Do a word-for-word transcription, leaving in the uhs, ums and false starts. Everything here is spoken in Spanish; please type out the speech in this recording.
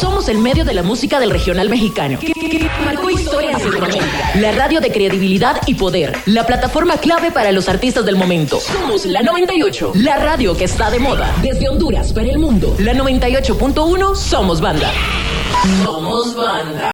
Somos el medio de la música del regional mexicano, que, que, que marcó historia en Centroamérica. La radio de credibilidad y poder. La plataforma clave para los artistas del momento. Somos la noventa y ocho, la radio que está de moda. Desde Honduras para el mundo. La noventa y ocho punto uno, somos banda. Somos banda.